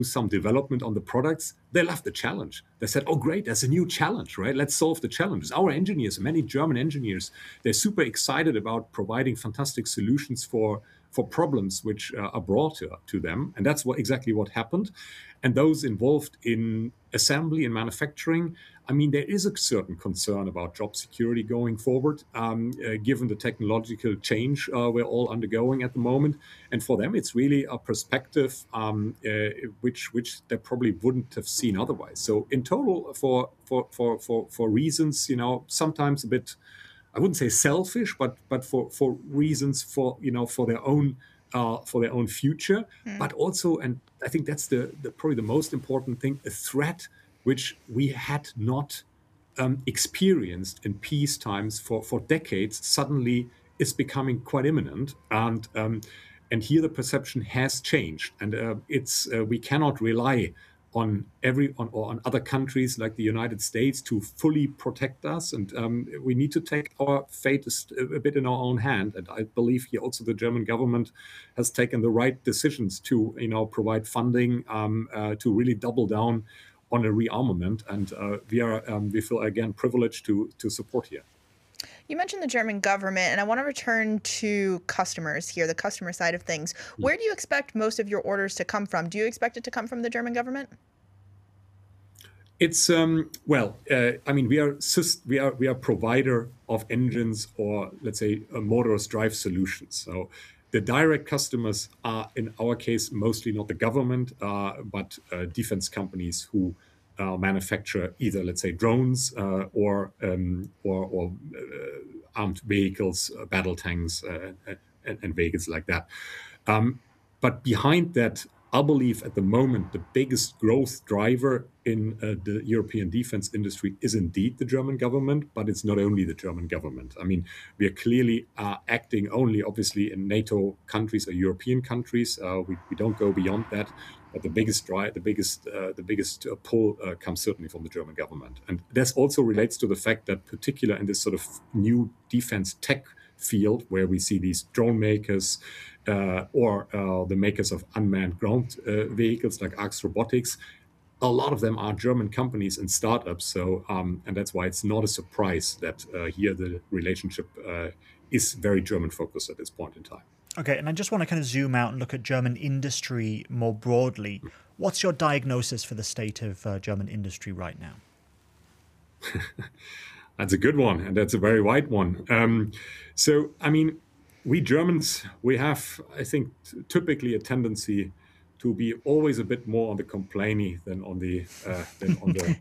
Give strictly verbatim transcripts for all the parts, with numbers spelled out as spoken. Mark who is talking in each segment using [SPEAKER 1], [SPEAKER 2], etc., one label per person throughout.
[SPEAKER 1] some development on the products, they loved the challenge. They said, oh, great, there's a new challenge, right? Let's solve the challenges. Our engineers, many German engineers, they're super excited about providing fantastic solutions for, for problems which uh, are brought to, to them. And that's what exactly what happened. And those involved in assembly and manufacturing, I mean, there is a certain concern about job security going forward, um, uh, given the technological change uh, we're all undergoing at the moment. And for them, it's really a perspective um, uh, which which they probably wouldn't have seen otherwise. So in total, for for for for for reasons, you know, sometimes a bit, I wouldn't say selfish, but but for for reasons for you know for their own uh, for their own future, mm. but also, and I think that's the, the probably the most important thing, a threat which we had not um, experienced in peace times for for decades suddenly is becoming quite imminent, and um, and here the perception has changed, and uh, it's uh, we cannot rely on every on or on other countries like the United States to fully protect us, and um, we need to take our fate a, a bit in our own hand. And I believe here also the German government has taken the right decisions to you know provide funding um, uh, to really double down on a rearmament, and uh, we are um, we feel again privileged to to support here.
[SPEAKER 2] You mentioned the German government, and I want to return to customers here, the customer side of things. Where do you expect most of your orders to come from? Do you expect it to come from the German government?
[SPEAKER 1] It's um, well, uh, I mean, we are we are we are provider of engines, or let's say uh, motors drive solutions. So the direct customers are, in our case, mostly not the government, uh, but uh, defense companies who uh, manufacture either, let's say, drones uh, or um, or, or uh, armed vehicles, uh, battle tanks, uh, and, and vehicles like that. Um, but behind that, I believe at the moment, the biggest growth driver in uh, the European defense industry is indeed the German government, but it's not only the German government. I mean, we are clearly uh, acting only, obviously, in NATO countries or European countries. Uh, we, we don't go beyond that. But the biggest drive, the biggest, uh, the biggest uh, pull uh, comes certainly from the German government. And this also relates to the fact that, particular in this sort of new defense tech field, where we see these drone makers uh, or uh, the makers of unmanned ground uh, vehicles like Arx Robotics, a lot of them are German companies and startups. So, um, and that's why it's not a surprise that uh, here the relationship uh, is very German focused at this point in time.
[SPEAKER 3] Okay, and I just want to kind of zoom out and look at German industry more broadly. What's your diagnosis for the state of uh, German industry right now?
[SPEAKER 1] That's a good one, and that's a very wide one. Um, so, I mean, we Germans, we have, I think, typically a tendency to be always a bit more on the complainy than on the uh, than on the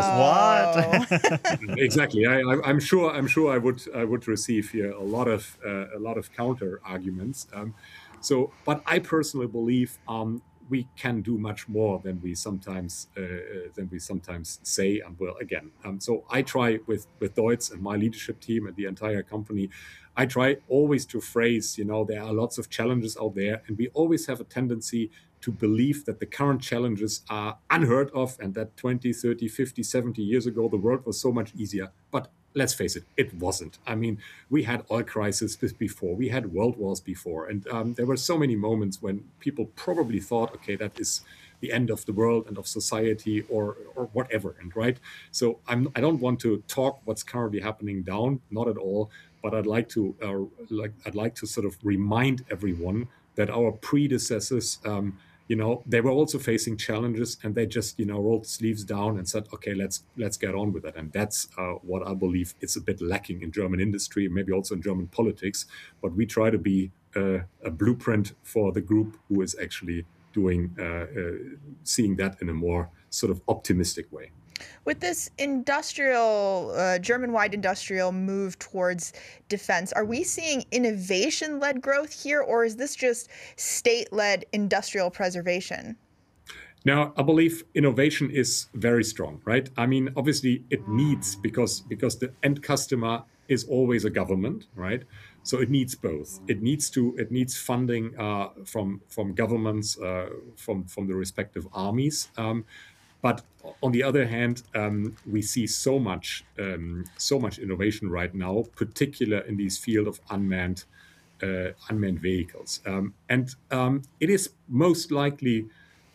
[SPEAKER 2] no
[SPEAKER 3] what
[SPEAKER 1] exactly. I, I, I'm sure I'm sure I would I would receive here a lot of uh, a lot of counter arguments. Um, so, but I personally believe um, we can do much more than we sometimes uh, than we sometimes say. And well, again, um, so I try with with Deutz and my leadership team and the entire company. I try always to phrase, you know, there are lots of challenges out there, and we always have a tendency to believe that the current challenges are unheard of and that twenty, thirty, fifty, seventy years ago, the world was so much easier. But let's face it, it wasn't. I mean, we had oil crises before, we had world wars before, and um, there were so many moments when people probably thought, okay, that is the end of the world and of society or or whatever, and right? So I'm, I don't want to talk what's currently happening down, not at all, but I'd like to uh, like I'd like to sort of remind everyone that our predecessors, um, you know, they were also facing challenges, and they just, you know, rolled the sleeves down and said, okay, let's let's get on with it. And that's uh, what I believe is a bit lacking in German industry, maybe also in German politics. But we try to be uh, a blueprint for the group who is actually doing, uh, uh, seeing that in a more sort of optimistic way.
[SPEAKER 2] With this industrial, uh, German-wide industrial move towards defense, are we seeing innovation-led growth here, or is this just state-led industrial preservation?
[SPEAKER 1] Now, I believe innovation is very strong, right? I mean, obviously it needs, because because the end customer is always a government, right? So it needs both. It needs to it needs funding uh, from from governments, uh, from from the respective armies. Um, But on the other hand, um, we see so much, um, so much innovation right now, particularly in this field of unmanned, uh, unmanned vehicles, um, and um, it is most likely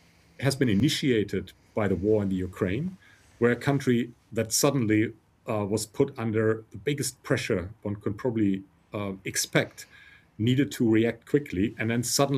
[SPEAKER 1] has been initiated by the war in the Ukraine, where a country that suddenly uh, was put under the biggest pressure one could probably uh, expect needed to react quickly, and then suddenly